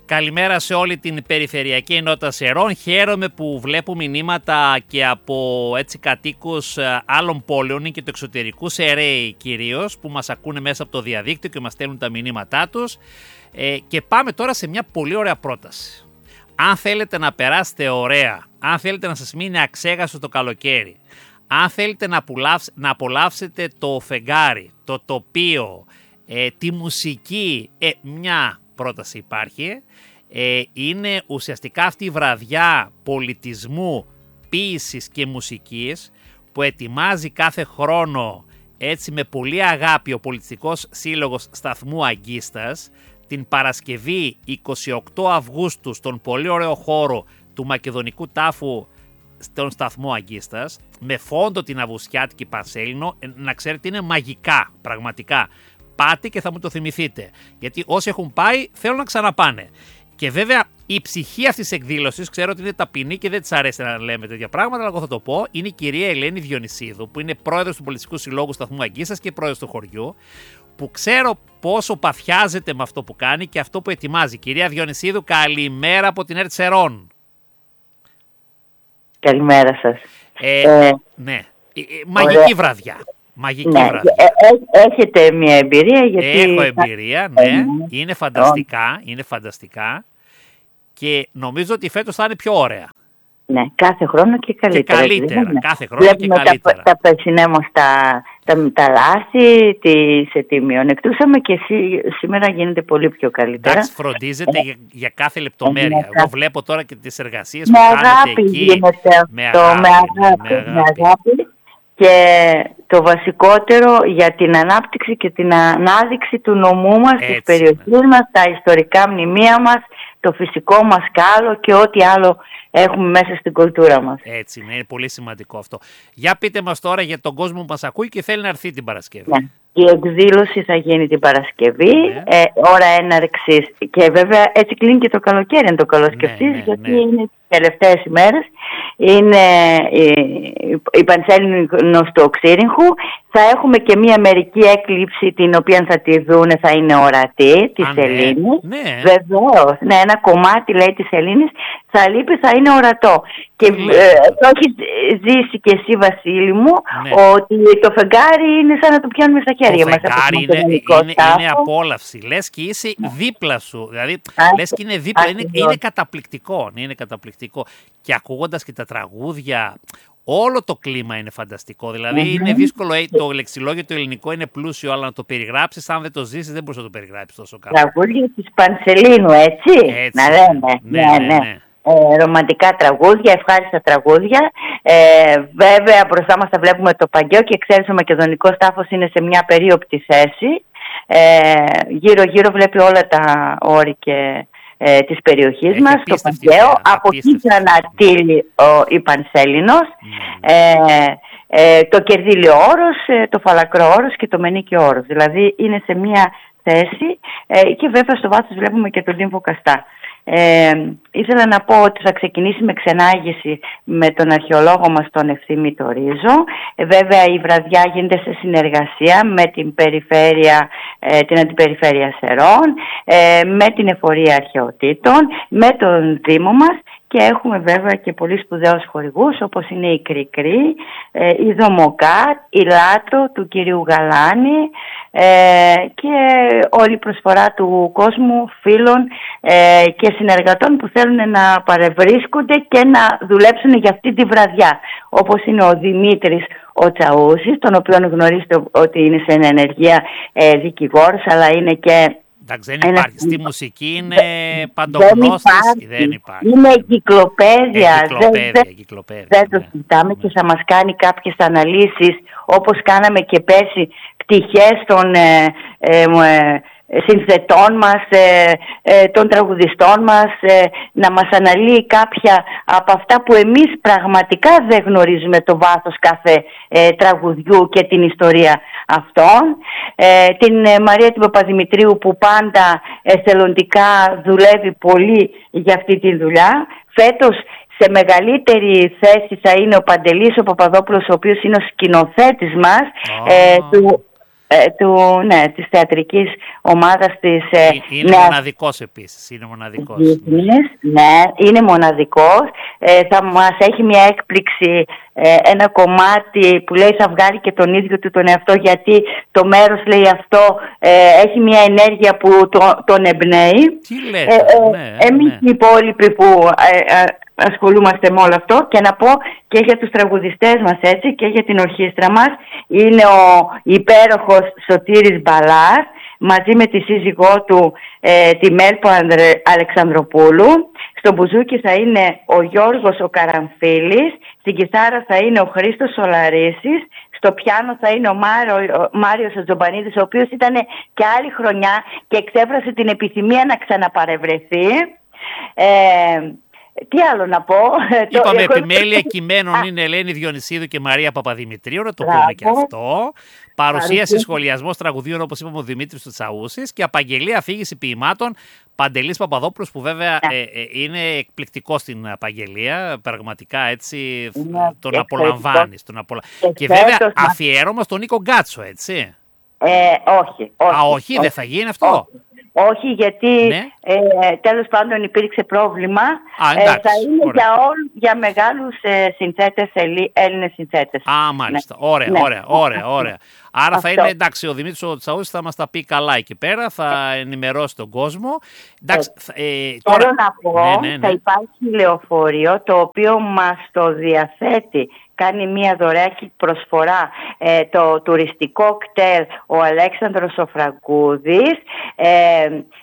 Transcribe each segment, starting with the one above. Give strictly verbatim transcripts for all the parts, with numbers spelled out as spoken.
Καλημέρα σε όλη την περιφερειακή ενότητα Σερών. Χαίρομαι που βλέπω μηνύματα και από έτσι κατοίκους άλλων πόλεων και του εξωτερικού Σεραίοι κυρίως, που μας ακούνε μέσα από το διαδίκτυο και μας στέλνουν τα μηνύματά τους. Ε, και πάμε τώρα σε μια πολύ ωραία πρόταση. Αν θέλετε να περάσετε ωραία, αν θέλετε να σας μείνει αξέγαστο το καλοκαίρι, αν θέλετε να, πουλάψ, να απολαύσετε το φεγγάρι, το τοπίο, ε, τη μουσική, ε, μια πρόταση υπάρχει. Ε, είναι ουσιαστικά αυτή η βραδιά πολιτισμού, ποίησης και μουσικής που ετοιμάζει κάθε χρόνο έτσι με πολύ αγάπη ο Πολιτιστικός Σύλλογος Σταθμού Αγκίστας την Παρασκευή εικοστή ογδόη Αυγούστου στον πολύ ωραίο χώρο του Μακεδονικού Τάφου στον Σταθμό Αγκίστας, με φόντο την Αυγουστιάτικη Πανσέλινο. Να ξέρετε, είναι μαγικά πραγματικά. Πάτε και θα μου το θυμηθείτε, γιατί όσοι έχουν πάει θέλουν να ξαναπάνε. Και βέβαια η ψυχή αυτής της εκδήλωσης, ξέρω ότι είναι ταπεινή και δεν της αρέσει να λέμε τέτοια πράγματα, αλλά εγώ θα το πω, είναι η κυρία Ελένη Διονυσίδου, που είναι πρόεδρος του Πολιτιστικού Συλλόγου Σταθμού Αγκίστας και πρόεδρος του χωριού, που ξέρω πόσο παθιάζεται με αυτό που κάνει και αυτό που ετοιμάζει. Κυρία Διονυσίδου, καλημέρα από την ΕΡΤ Σερών. Καλημέρα σας. Ε, ε, ναι, μαγική ωραία βραδιά. Μαγική ναι, βραδιά. Έ, έχετε μια εμπειρία? Γιατί... Έχω εμπειρία, ναι. Ε, είναι φανταστικά, είναι φανταστικά. Και νομίζω ότι φέτος θα είναι πιο ωραία. Ναι, κάθε χρόνο και καλύτερα. Και καλύτερα, δηλαδή, κάθε χρόνο βλέπουμε και καλύτερα. Τα, τα περσινέμως τα, τα, τα λάθη, τις ετοιμιονεκτούσαμε και σή, σήμερα γίνεται πολύ πιο καλύτερα. Εντάξει, φροντίζετε ε, για, για κάθε λεπτομέρεια. Ε, Εγώ κάθε... βλέπω τώρα και τις εργασίες με που αγάπη κάνετε εκεί. Γίνεται αυτό, με αγάπη, με αγάπη, με αγάπη. Με αγάπη. Και το βασικότερο για την ανάπτυξη και την ανάδειξη του νομού μας, της περιοχής μας, τα ιστορικά μνημεία μας, το φυσικό μας κάλο και ό,τι άλλο έχουμε μέσα στην κουλτούρα μας. Έτσι, είναι πολύ σημαντικό αυτό. Για πείτε μας τώρα για τον κόσμο που μας ακούει και θέλει να έρθει την Παρασκευή. Ναι. Η εκδήλωση θα γίνει την Παρασκευή, ναι. ε, ώρα έναρξης, και βέβαια έτσι κλείνει και το καλοκαίρι, αν το καλοσκεφτείς, ναι, ναι, γιατί ναι. είναι τις τελευταίες ημέρες. Είναι η, η Πανσέλινος του Οξύριγχου. Θα έχουμε και μία μερική έκλειψη, την οποία θα τη δούνε, θα είναι ορατή, τη σελήνη. Ναι. Ναι. Βεβαίως, ναι, ένα κομμάτι, λέει, της σελήνης θα λείπει, θα είναι ορατό. Και ε, το έχεις ζήσει και εσύ, Βασίλη μου, ναι. ότι το φεγγάρι είναι σαν να το πιάνουμε στα χέρια το μας. Το φεγγάρι είναι, είναι, είναι απόλαυση. Λες και είσαι δίπλα σου. Δηλαδή, α, λες και είναι δίπλα. Είναι, είναι καταπληκτικό. Είναι καταπληκτικό. Και ακούγοντας και τα τραγούδια, όλο το κλίμα είναι φανταστικό. Δηλαδή, mm-hmm. είναι δύσκολο. Το λεξιλόγιο το ελληνικό είναι πλούσιο, αλλά να το περιγράψεις, αν δεν το ζήσεις, δεν μπορείς να το περιγράψεις τόσο καλά. Τραγούδια της Πανσελίνου, έτσι. έτσι να λέμε. Ναι, ναι, ναι. ναι. Ε, ρομαντικά τραγούδια, ευχάριστα τραγούδια. Ε, βέβαια, μπροστά μας θα βλέπουμε το Παγκαίο και ξέρεις, ο Μακεδονικός Τάφος είναι σε μια περίοπτη θέση. Ε, γύρω-γύρω βλέπει όλα τα όρη και ε, της περιοχής Έχει μας, το Παγκαίο. Από εκεί θα ανατείλει η Πανσέλινος, mm. ε, ε, το Κερδύλιο Όρος, ε, το Φαλακρό Όρος και το Μενίκιο Όρος. Δηλαδή είναι σε μια θέση ε, και βέβαια στο βάθος βλέπουμε και τον Λίμβο Καστά. Ε, ήθελα να πω ότι θα ξεκινήσει με ξενάγηση με τον αρχαιολόγο μας τον Ευθύμη το Ρίζο. Ε, βέβαια η βραδιά γίνεται σε συνεργασία με την περιφέρεια, ε, την Αντιπεριφέρεια Σερών, ε, με την Εφορία Αρχαιοτήτων, με τον Δήμο μας. Και έχουμε βέβαια και πολύ σπουδαίους χορηγούς, όπως είναι η Κρικρή, ε, η Δομοκάτ, η Λάτο του κυρίου Γαλάνη ε, και όλη η προσφορά του κόσμου, φίλων ε, και συνεργατών που θέλουν να παρευρίσκονται και να δουλέψουν για αυτή τη βραδιά. Όπως είναι ο Δημήτρης ο Τσαούσης, τον οποίο γνωρίζετε ότι είναι σε ενεργεία ε, δικηγόρος, αλλά είναι και... Εντάξει, δεν υπάρχει. Ένα... Στη μουσική είναι παντογνώστης. Δεν υπάρχει. Είναι εγκυκλοπαίδεια. Εγκυκλοπαίδεια, δεν εγκυκλοπαίδεια, δεν ναι. το συζητάμε, ναι. Και θα μας κάνει κάποιες αναλύσεις, όπως κάναμε και πέρσι, πτυχές των ε, ε, ε, συνθετών μας, ε, ε, των τραγουδιστών μας, ε, να μας αναλύει κάποια από αυτά που εμείς πραγματικά δεν γνωρίζουμε το βάθος κάθε ε, τραγουδιού και την ιστορία αυτών. Ε, την ε, Μαρία την Παπαδημητρίου, που πάντα εθελοντικά δουλεύει πολύ για αυτή τη δουλειά. Φέτος σε μεγαλύτερη θέση θα είναι ο Παντελής ο Παπαδόπουλος, ο οποίος είναι ο σκηνοθέτης μας, oh. ε, του Ε, του, ναι, της θεατρικής ομάδας της ε, Είναι νέας... μοναδικός επίσης, είναι μοναδικός. Διεθνής, ναι, είναι μοναδικός. Ε, θα μας έχει μια έκπληξη, ε, ένα κομμάτι που λέει θα βγάλει και τον ίδιο του τον εαυτό, γιατί το μέρος λέει αυτό ε, έχει μια ενέργεια που το, τον εμπνέει. Τι λέτε, ε, ε, ναι, εμείς ναι. οι υπόλοιποι που ε, ε, ασχολούμαστε με όλο αυτό, και να πω και για τους τραγουδιστές μας έτσι και για την ορχήστρα μας, είναι ο υπέροχος Σωτήρης Μπαλάς μαζί με τη σύζυγό του ε, τη Μέλπο Αλεξανδροπούλου. Στο μπουζούκι θα είναι ο Γιώργος ο Καραμφίλης, στην κιθάρα θα είναι ο Χρήστος Σολαρίσης, στο πιάνο θα είναι ο, Μάριο, ο Μάριος ο Τζομπανίδης, ο οποίος ήταν και άλλη χρονιά και εξέφρασε την επιθυμία να ξαναπαρευρεθεί. Ε, Τι άλλο να πω. Είπαμε επιμέλεια κειμένων είναι Ελένη Διονυσίδου και Μαρία Παπαδημητρίου, να το Μπράβο. πούμε και αυτό. Παρουσίαση σχολιασμός τραγουδίων, όπως είπαμε, ο Δημήτρης του Τσαούσης, και απαγγελία αφήγηση ποιημάτων Παντελής Παπαδόπουλος, που βέβαια ε, ε, είναι εκπληκτικό στην απαγγελία. Πραγματικά έτσι ναι, τον απολαμβάνεις. Τον απολα... Και, και βέβαια αφιέρωμα στον Νίκο Γκάτσο, έτσι. Ε, όχι, όχι. Α, όχι, όχι, δεν θα γίνει αυτό. Όχι. Όχι, γιατί ναι. ε, τέλος πάντων υπήρξε πρόβλημα. Α, εντάξει, ε, θα είναι για, όλ, για μεγάλους ε, συνθέτες, Έλληνες συνθέτες. Α, μάλιστα. Ναι. Ωραία, ναι. ωραία, ωραία, ωραία. Άρα αυτό. Θα είναι, εντάξει, ο Δημήτρης ο Τσαούσης θα μας τα πει καλά εκεί πέρα, θα ε. ενημερώσει τον κόσμο. Εντάξει, ε, ε, τώρα... Θέλω να πω, ναι, ναι, ναι. θα υπάρχει λεωφορείο το οποίο μας το διαθέτει. Κάνει μια δωρεάκη προσφορά ε, το τουριστικό κτέλ ο Αλέξανδρος ο Φραγκούδης ε,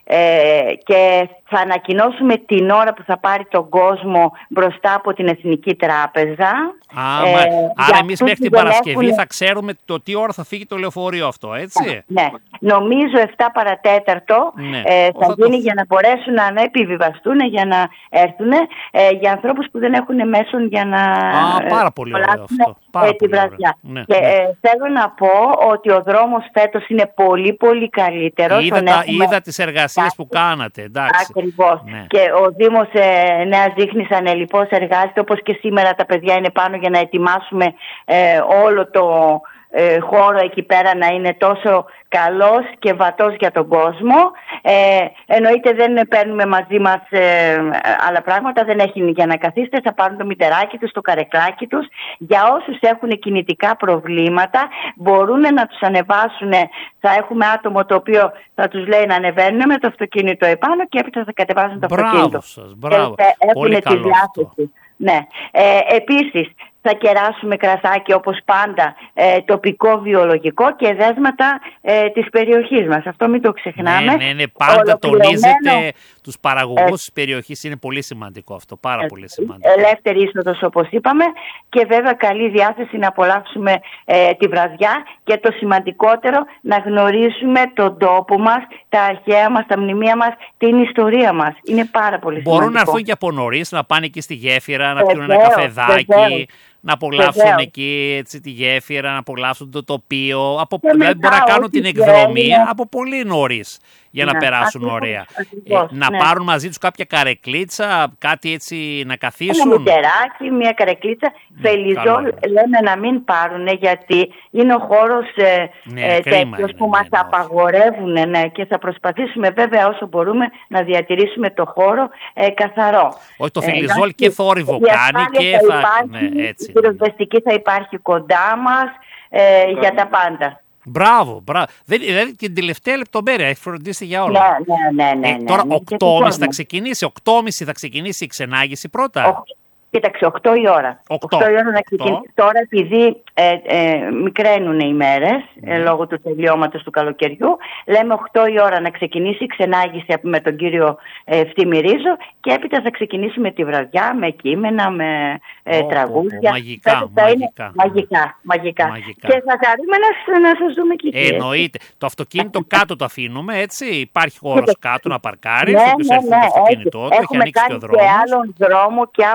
ε, και θα ανακοινώσουμε την ώρα που θα πάρει τον κόσμο μπροστά από την Εθνική Τράπεζα. Α, ε, άρα εμείς μέχρι την Παρασκευή έχουν... θα ξέρουμε το τι ώρα θα φύγει το λεωφορείο αυτό, έτσι. Ναι, νομίζω επτά παρατέταρτο ναι. ε, θα θα γίνει το... για να μπορέσουν να επιβιβαστούν, για να έρθουν ε, για ανθρώπους που δεν έχουν μέσον για να... Α, πάρα πολύ ωραίο αυτό. Πάρα ε, τη βραδιά. Ναι, και ναι. Ε, θέλω να πω ότι ο δρόμος φέτος είναι πολύ πολύ καλύτερος. Είδα, τα, έχουμε... είδα τις εργασίες που κάνατε, εντάξει. Ακριβώς. Ναι. Και ο Δήμος ε, Νέας Ζήχνης ανελιπώς εργάζεται, όπως και σήμερα τα παιδιά είναι πάνω για να ετοιμάσουμε ε, όλο το ε, χώρο εκεί πέρα να είναι τόσο καλός και βατός για τον κόσμο. Ε, εννοείται δεν παίρνουμε μαζί μας ε, άλλα πράγματα, δεν έχει για να καθίσετε, θα πάρουν το μητεράκι τους, το καρεκλάκι τους. Για όσους έχουν κινητικά προβλήματα μπορούν να τους ανεβάσουν, θα έχουμε άτομο το οποίο θα τους λέει να ανεβαίνουν με το αυτοκίνητο επάνω και έπειτα θα κατεβάζουν το μπράβο αυτοκίνητο. Σας, μπράβο. Και πολύ τη διάθεση. Ναι. Ε, επίσης θα κεράσουμε κρασάκι όπως πάντα, ε, τοπικό βιολογικό και δέσματα ε, της περιοχής μας. Αυτό μην το ξεχνάμε. Ναι, ναι, ναι. Πάντα τονίζετε τους παραγωγούς ε, της περιοχής. Είναι πολύ σημαντικό αυτό. Πάρα ε, πολύ σημαντικό. Ελεύθερη είσοδος όπως είπαμε και βέβαια καλή διάθεση να απολαύσουμε ε, τη βραδιά και το σημαντικότερο να γνωρίσουμε τον τόπο μας, τα αρχαία μας, τα μνημεία μας, την ιστορία μας. Είναι πάρα πολύ σημαντικό. Μπορούν να έρθουν και από νωρίς, να πάνε εκεί στη γέφυρα, να πιούν ένα καφεδάκι. Βεβαίως. Να απολαύσουν Βεβαίως. εκεί έτσι, τη γέφυρα, να απολαύσουν το τοπίο. Από, δηλαδή μπορεί να κάνουν την εκδρομή είναι. από πολύ νωρίς για ναι, να περάσουν ακριβώς, ωραία. Ακριβώς, ε, να ναι. πάρουν μαζί τους κάποια καρεκλίτσα, κάτι έτσι να καθίσουν. Ένα μητεράκι, μια καρεκλίτσα. Ναι, Φελιζό λέμε να μην πάρουν γιατί είναι ο χώρος ε, ναι, ε, τέτοιος που ναι, μας ναι, απαγορεύουν ναι, και θα προσπαθήσουμε βέβαια όσο μπορούμε να διατηρήσουμε το χώρο ε, καθαρό. Όχι, το Φελιζόλ ε, και θόρυβο κάνει και θα... Υπάρχει, ναι, έτσι, η πυροσβεστική θα υπάρχει κοντά μας ε, για τα πάντα. Μπράβο, μπράβο. Δηλαδή και την τελευταία λεπτομέρεια έχει φροντίσει για όλα. Ναι, ναι, ναι. ναι, ναι, ε, τώρα ναι, οκτώ και μισή θα ξεκινήσει, οκτώ και μισή θα ξεκινήσει η ξενάγηση πρώτα. Ο, κοίταξε, οκτώ η ώρα. οκτώ, οκτώ η ώρα να ξεκινήσει. Τώρα επειδή ε, ε, μικραίνουν οι μέρες mm. ε, λόγω του τελειώματος του καλοκαιριού, λέμε οκτώ η ώρα να ξεκινήσει η ξενάγηση με τον κύριο ε, Ευτήμη Ρίζο και έπειτα θα ξεκινήσουμε τη βραδιά με κείμενα, με ε, oh, τραγούδια. Oh, oh, μαγικά, θα μαγικά, μαγικά, μαγικά, μαγικά. Και θα χαρούμε να, να σας δούμε και εκεί. Εννοείται. Το αυτοκίνητο κάτω το αφήνουμε, έτσι. Υπάρχει χώρος κάτω να παρκάρει. Ναι, όποιος ναι, έρθει ναι, το αυτοκίνητό του, έχει ανοίξει και ο δρόμος. Και άλλον δρόμο και από, όπως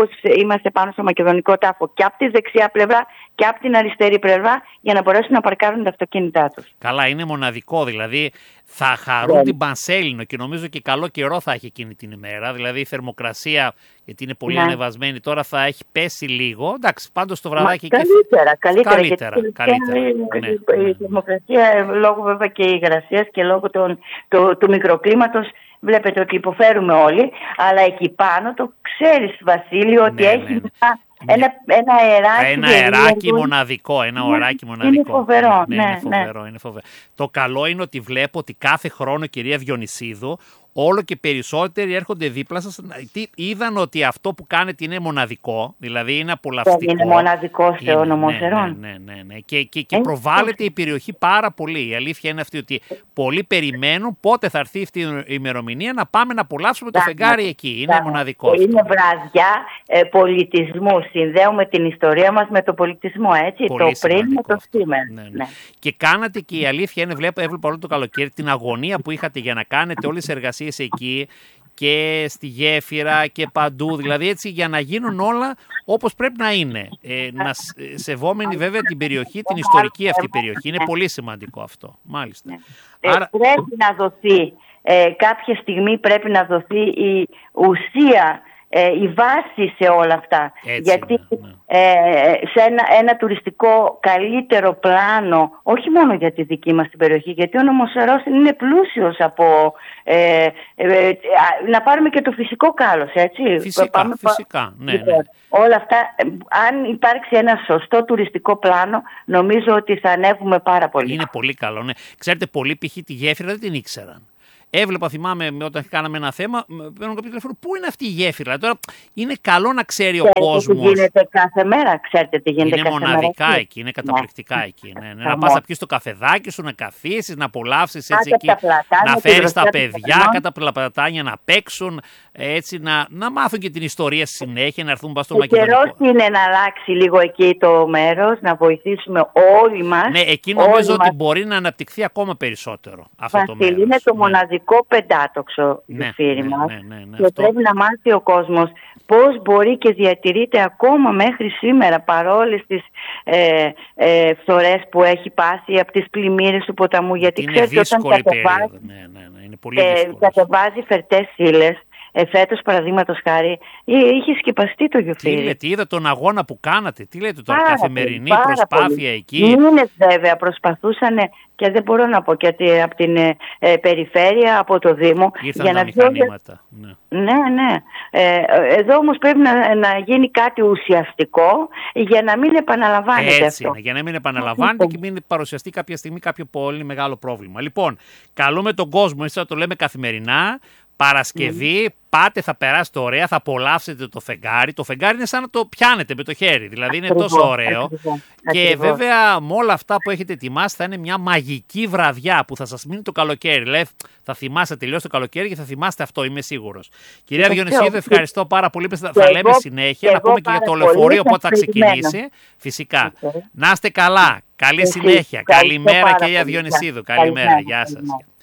είμαστε πάνω στο μακεδονικό τάφο και από τη δεξιά πλευρά και από την αριστερή πλευρά για να μπορέσουν να παρκάρουν τα αυτοκίνητά τους. Καλά, είναι μοναδικό, δηλαδή θα χαρούν yeah. την Πανσέλινο και νομίζω και καλό καιρό θα έχει εκείνη την ημέρα, δηλαδή η θερμοκρασία, γιατί είναι πολύ yeah. ανεβασμένη, τώρα θα έχει πέσει λίγο, εντάξει, πάντως το βραδάκι... Μα, καλύτερα, και... καλύτερα, καλύτερα, γιατί καλύτερα, η, ναι, η, ναι, η θερμοκρασία λόγω βέβαια και υγρασίας και λόγω των, το, του μικροκλίματος, βλέπετε ότι υποφέρουμε όλοι, αλλά εκεί πάνω το ξέρεις, Βασίλη, ότι ναι, έχει ναι, ναι. Ένα, ένα αεράκι, ένα αεράκι μοναδικό, ένα αεράκι μοναδικό. Είναι φοβερό, ναι, ναι, είναι φοβερό, ναι. είναι φοβερό. Το καλό είναι ότι βλέπω ότι κάθε χρόνο, κυρία Διονυσίδου, όλο και περισσότεροι έρχονται δίπλα σας. Είδαν ότι αυτό που κάνετε είναι μοναδικό, δηλαδή είναι απολαυστικό. Είναι μοναδικό σε όνομα Σερών. Ναι, ναι, ναι, ναι. Και, και, και προβάλλεται η περιοχή πάρα πολύ. Η αλήθεια είναι αυτή ότι πολλοί περιμένουν πότε θα έρθει αυτή η ημερομηνία να πάμε να απολαύσουμε το φεγγάρι εκεί. Είναι Δά, μοναδικό. Είναι αυτό. βραδιά ε, πολιτισμού. Συνδέουμε την ιστορία μας με το πολιτισμό, έτσι. Πολύ το πριν με το σήμερα. Ναι, ναι. Ναι. Και κάνατε και η αλήθεια είναι, βλέπω, έβλεπα όλο το καλοκαίρι την αγωνία που είχατε για να κάνετε όλες τις εργασίες εκεί και στη γέφυρα και παντού, δηλαδή έτσι για να γίνουν όλα όπως πρέπει να είναι. Ε, να σεβόμενοι βέβαια την περιοχή, την ιστορική αυτή περιοχή. Είναι πολύ σημαντικό αυτό. Μάλιστα. Ε, Άρα... Πρέπει να δοθεί, ε, κάποια στιγμή πρέπει να δοθεί η ουσία, ε, η βάση σε όλα αυτά. Έτσι, γιατί ναι, ναι. Ε, σε ένα, ένα τουριστικό καλύτερο πλάνο, όχι μόνο για τη δική μας την περιοχή, γιατί ο νομός Σερών είναι πλούσιος από ε, ε, ε, να πάρουμε και το φυσικό κάλος, έτσι. Φυσικά, Πάμε, φυσικά, ναι, ναι. Όλα αυτά, αν υπάρξει ένα σωστό τουριστικό πλάνο, νομίζω ότι θα ανέβουμε πάρα πολύ. Είναι πολύ καλό, ναι. Ξέρετε, πολλοί π.χ. τη γέφυρα δεν την ήξεραν. Έβλεπα, θυμάμαι, όταν κάναμε ένα θέμα, παίρνω κάποιο τηλέφωνο, πού είναι αυτή η γέφυρα. Τώρα είναι καλό να ξέρει ο κόσμος. Τι γίνεται κάθε μέρα, ξέρετε τι γίνεται είναι κάθε μέρα. Είναι μοναδικά εκεί, είναι καταπληκτικά ναι. εκεί. Ναι, ναι. Να πας να πιεις το καφεδάκι σου, να καθίσεις, να απολαύσεις έτσι εκεί. Να φέρεις τα παιδιά κατά τα πλατάνια να παίξουν, έτσι, να, να μάθουν και την ιστορία στη συνέχεια, να έρθουν πας στο μακεδονικό. Καιρός είναι να αλλάξει λίγο εκεί το μέρος, να βοηθήσουμε όλοι μας. Ναι, εκεί νομίζω ότι μας... μπορεί να αναπτυχθεί ακόμα περισσότερο αυτό Βασίλη, το μέρος. Είναι το ναι. μοναδικό πεντάτοξο ναι, γεφύρι ναι, μας ναι, ναι, ναι, και αυτό... πρέπει να μάθει ο κόσμος πώς μπορεί και διατηρείται ακόμα μέχρι σήμερα παρόλες τις ε, ε, φθορές που έχει πάσει από τις πλημμύρες του ποταμού, γιατί είναι ξέρετε όταν κατεβάζει, ναι, ναι, ναι, είναι πολύ ε, κατεβάζει φερτές ύλες. Ε, φέτος, παραδείγματος χάρη, είχε σκεπαστεί το γεφύρι. Τι λέτε, είδα τον αγώνα που κάνατε, τι λέτε τώρα, πάρα καθημερινή πάρα προσπάθεια πολύ. Εκεί. Μήνες βέβαια προσπαθούσαν και δεν μπορώ να πω γιατί από την ε, περιφέρεια, από το Δήμο. Ήρθαν για τα να μηχανήματα. Ναι, ναι. ναι. Ε, εδώ όμως πρέπει να, να γίνει κάτι ουσιαστικό για να μην επαναλαμβάνεται Έτσι αυτό. Είναι, για να μην επαναλαμβάνεται και μην παρουσιαστεί κάποια στιγμή κάποιο πολύ μεγάλο πρόβλημα. Λοιπόν, καλούμε τον κόσμο, έτσι θα το λέμε καθημερινά. Παρασκευή, mm. πάτε, θα περάσετε ωραία, θα απολαύσετε το φεγγάρι. Το φεγγάρι είναι σαν να το πιάνετε με το χέρι, δηλαδή είναι ακριβώς, τόσο ωραίο. Ακριβώς, και ακριβώς. Βέβαια με όλα αυτά που έχετε ετοιμάσει θα είναι μια μαγική βραδιά που θα σας μείνει το καλοκαίρι. Δηλαδή θα θυμάστε, τελειώσει το καλοκαίρι και θα θυμάστε αυτό, είμαι σίγουρος. Κυρία Διονυσίδου, ευχαριστώ πάρα πολύ. Θα, θα λέμε συνέχεια, να πούμε και για το λεωφορείο πότε θα ξεκινήσει. Φυσικά. Okay. Να είστε καλά. Καλή Εσύ. συνέχεια. Καλημέρα κυρία Διονυσίδου. Καλημέρα. Γεια σας.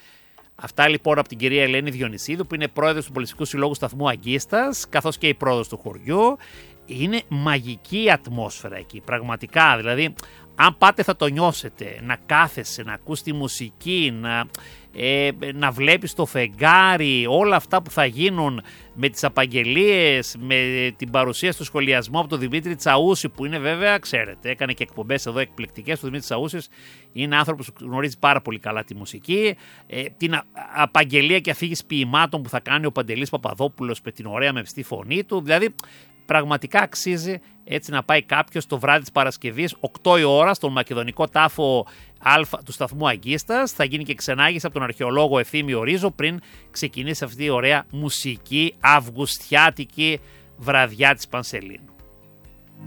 Αυτά λοιπόν από την κυρία Ελένη Διονυσίδου, που είναι πρόεδρος του Πολιτιστικού Συλλόγου Σταθμού Αγκίστας, καθώς και η πρόεδρος του χωριού. Είναι μαγική η ατμόσφαιρα εκεί, πραγματικά. Δηλαδή, αν πάτε θα το νιώσετε, να κάθεσαι, να ακούς τη μουσική, να, ε, να βλέπεις το φεγγάρι, όλα αυτά που θα γίνουν με τις απαγγελίες, με την παρουσία στο σχολιασμό από τον Δημήτρη Τσαούση, που είναι βέβαια, ξέρετε, έκανε και εκπομπές εδώ εκπληκτικές. Ο Δημήτρης Τσαούσης είναι άνθρωπος που γνωρίζει πάρα πολύ καλά τη μουσική, ε, την α, απαγγελία και αφήγηση ποιημάτων που θα κάνει ο Παντελής Παπαδόπουλος με την ωραία μευστή φωνή του, δηλαδή πραγματικά αξίζει έτσι να πάει κάποιος το βράδυ της Παρασκευής, οκτώ η ώρα, στον μακεδονικό τάφο Α του Σταθμού Αγκίστας. Θα γίνει και ξενάγηση από τον αρχαιολόγο Ευθύμιο Ρίζο πριν ξεκινήσει αυτή η ωραία μουσική αυγουστιάτικη βραδιά της Πανσελίνου.